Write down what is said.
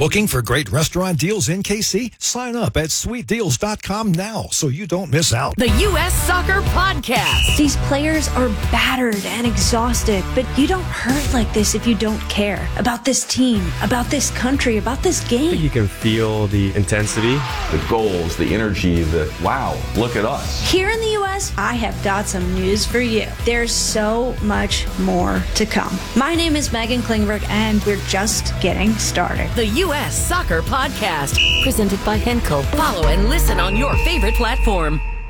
Looking for great restaurant deals in KC? Sign up at sweetdeals.com now so you don't miss out. The U.S. Soccer Podcast. These players are battered and exhausted, but you don't hurt like this if you don't care about this team, about this country, about this game. You can feel the intensity. The goals, the energy, the wow, look at us. Here in the U.S., I have got some news for you. There's so much more to come. My name is Megan Klingberg, and we're just getting started. The U.S. Soccer Podcast, presented by Henkel. Follow and listen on your favorite platform.